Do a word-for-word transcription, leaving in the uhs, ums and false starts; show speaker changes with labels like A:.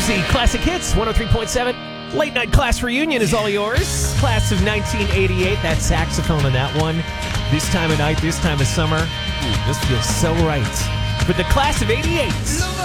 A: Rosie, Classic Hits, one oh three point seven. Late Night Class Reunion is all yours. Class of nineteen eighty-eight, that saxophone on that one. This time of night, this time of summer. Ooh, this feels so right. With the Class of eighty-eight.